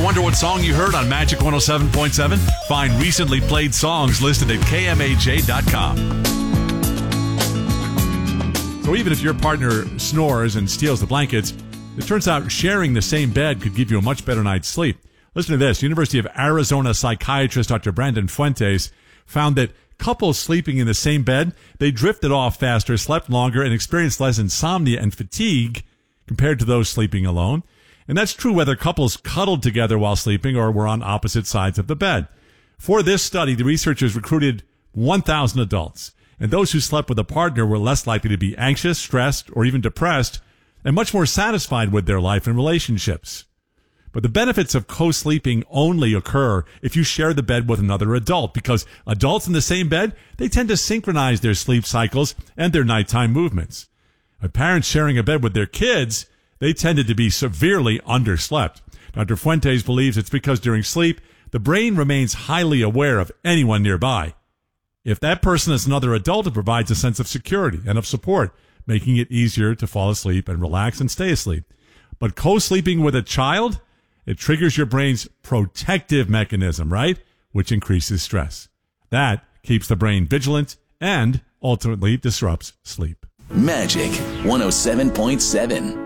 wonder what song you heard on Magic 107.7? Find recently played songs listed at KMAJ.com. So even if your partner snores and steals the blankets, it turns out sharing the same bed could give you a much better night's sleep. Listen to this. University of Arizona psychiatrist Dr. Brandon Fuentes found that couples sleeping in the same bed, they drifted off faster, slept longer, and experienced less insomnia and fatigue compared to those sleeping alone. And that's true whether couples cuddled together while sleeping or were on opposite sides of the bed. For this study, the researchers recruited 1,000 adults, and those who slept with a partner were less likely to be anxious, stressed, or even depressed, and much more satisfied with their life and relationships. But the benefits of co-sleeping only occur if you share the bed with another adult, because adults in the same bed, they tend to synchronize their sleep cycles and their nighttime movements. Parents sharing a bed with their kids, they tended to be severely underslept. Dr. Fuentes believes it's because during sleep, the brain remains highly aware of anyone nearby. If that person is another adult, it provides a sense of security and of support, making it easier to fall asleep and relax and stay asleep. But co-sleeping with a child, it triggers your brain's protective mechanism, right? Which increases stress. That keeps the brain vigilant and ultimately disrupts sleep. Magic 107.7.